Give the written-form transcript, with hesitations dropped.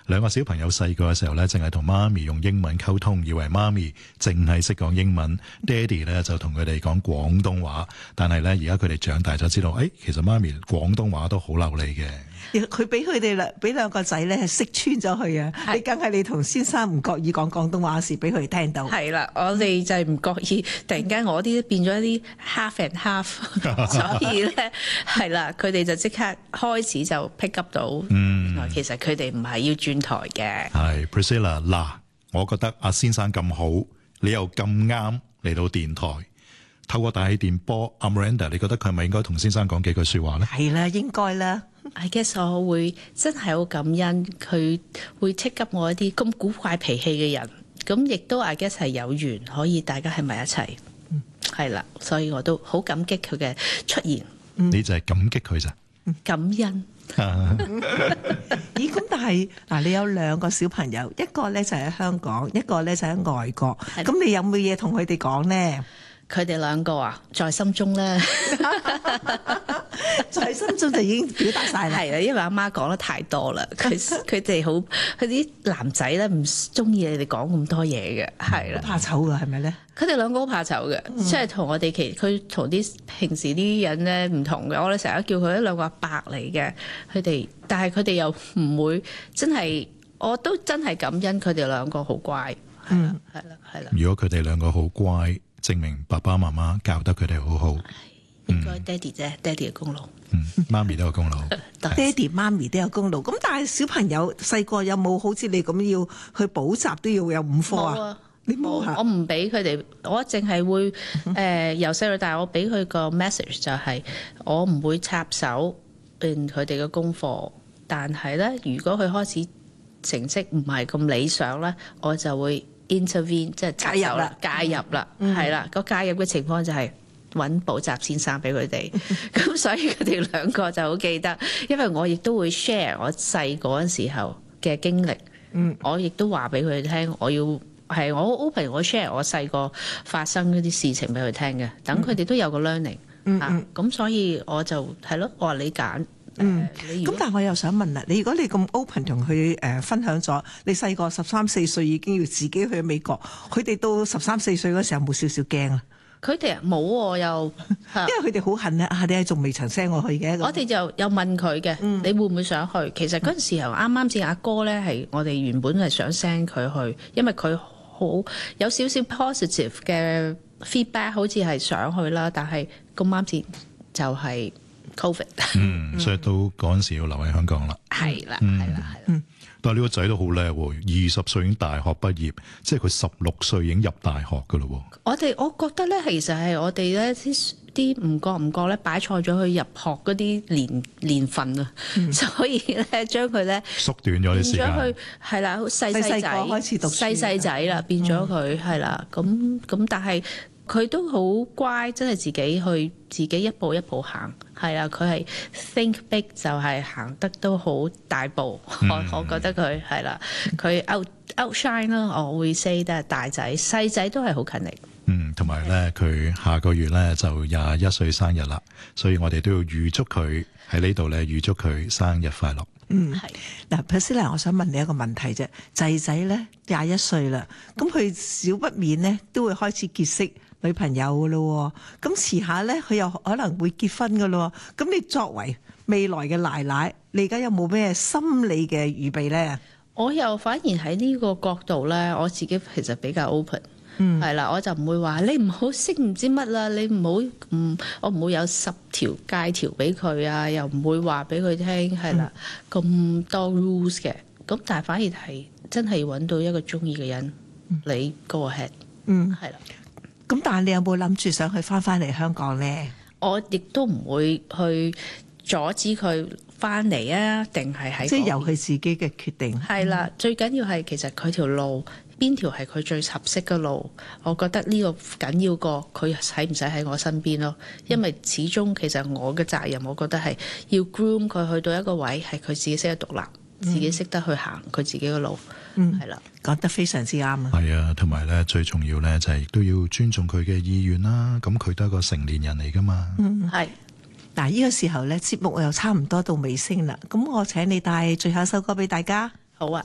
兩個小朋友細個嘅時候咧，淨係同媽咪用英文溝通，以為媽咪淨係識講英文，爹哋咧就同佢哋講廣東話。但係咧，而家佢哋長大咗，知道其實媽咪廣東話都好流利嘅。 佢俾佢哋俾兩個仔咧係識穿咗佢啊！你梗係你同先生唔覺意講廣東話時，俾佢哋聽到。 係啦，我哋就係唔覺意，突然間我啲變咗一啲 half and half， 所以咧係啦，佢哋就即刻開始就 pick up 到，其實佢哋唔係要轉台嘅。 係 Priscilla 嗱，我覺得阿先生咁好，你又咁啱嚟到電台。透過大氣電波，阿 Miranda， 你覺得佢係咪應該同先生講幾句說話咧？ 係啦，應該啦。 I guess 我會真係好感恩佢會 take up 我一啲咁古怪脾氣嘅人，咁亦都 I guess 係有緣可以大家喺埋一齊，係啦，所以我都好感激佢嘅出現。 你就係感激佢咋？ 感恩。 咦？咁但係嗱，你有兩個小朋友，一個咧就喺香港，一個咧就喺外國，咁你有冇嘢同佢哋講呢？ 佢哋兩個啊，在心中咧， 在心中就已經表達晒啦。 係啊，因為阿媽講得太多啦，佢哋好，佢啲男仔咧唔中意你哋講咁多嘢嘅，係啦。 怕醜㗎係咪咧？ 佢哋兩個好怕醜嘅，即係同我哋佢同啲平時啲人咧唔同嘅。我哋成日叫佢一兩個阿伯嚟嘅，佢哋，但係佢哋又唔會真係，我都真係感恩佢哋兩個好乖。係啦，係啦。 如果佢哋兩個好乖，證明爸爸媽媽教得佢哋好好， 應該爹哋啫，爹哋嘅功勞。 媽咪都有功勞， 爹哋媽咪都有功勞。咁但係小朋友細個有冇好似你咁要去補習都要有5科啊？你冇啊？ 我唔俾佢哋，我淨係會由細到大，我俾佢個 message 就係我唔會插手佢哋嘅功課，但係咧如果佢開始成績唔係咁理想咧，我就會intervene 即係介入啦，係啦。個介入嘅情況就係揾補習先生俾佢哋，咁所以佢哋兩個就好記得，因為我亦都會 share 我細個嗰時候嘅經歷，我亦都話俾佢哋聽，我 open 我 share 我細個發生嗰啲事情俾佢聽嘅，等佢哋都有個 learning 咁所以我就係咯，我話你揀。 咁但係我又想問啦，如果你咁 open 同佢分享咗，你細個13、14歲已經要自己去美國，佢哋到13、14歲嗰時候冇少少驚啊？ 佢哋冇喎，又因為佢哋好恨咧，你係仲未曾 send 我去嘅。 我哋就有問佢嘅，你會唔會想去？其實嗰陣時候啱啱先阿哥咧，係我哋原本係想 send 佢去，因為佢好有少少 positive 嘅 feedback， 好似係想去啦，但係咁啱先就係COVID， 所以到嗰陣時要留喺香港啦。 係啦，係啦，係啦。 但係呢個仔都好叻喎，20歲已經大學畢業，即係佢16歲已經入大學噶咯。 我覺得咧，其實係我哋咧啲唔覺咧擺錯咗去入學嗰啲年份啊，所以咧將佢咧縮短咗啲時間。變咗佢係啦，細仔開始讀書細仔啦，變咗佢係啦，咁但係。佢都好乖，真係自己一步一步行，係啊！佢係 think big 就係行得都好大步，我覺得佢係啦，佢 outshine 啦，我會 say 得係大仔細仔都係好勤力。 同埋咧，佢下個月咧就21歲生日啦，所以我哋都要預祝佢喺呢度咧，預祝佢生日快樂。 係嗱 Priscilla， 我想問你一個問題啫，仔仔咧21歲啦，咁佢少不免咧都會開始結識女朋友噶咯，咁遲下咧佢又可能會結婚噶咯，咁你作為未來嘅奶奶，你而家有冇咩心理嘅預備咧？ 我又反而喺呢個角度咧，我自己其實比較 open，係啦，我就唔會話你唔好識唔知乜啦，你唔好我唔會有10條戒條俾佢啊，又唔會話俾佢聽係啦咁多 rules 嘅，咁但係反而係真係要揾到一個中意嘅人，你 go ahead，係啦。 咁但係你有冇諗住想去翻嚟香港咧？ 我亦都唔會去阻止佢翻嚟啊，定係喺即係由佢自己嘅決定。 係啦，最緊要係其實佢條路邊條係佢最合適嘅路，我覺得呢個緊要過佢使唔使喺我身邊咯。因為始終其實我嘅責任，我覺得係要 groom 佢去到一個位，係佢自己識得獨立，自己識得去行佢自己嘅路。係啦， 講得非常之啱啊！ 係啊，同埋咧最重要咧就係亦都要尊重佢嘅意願啦。咁佢都係一個成年人嚟噶嘛。 係。 嗱，呢個時候咧節目又差唔多到尾聲啦。咁我請你帶最後一首歌俾大家。 好啊。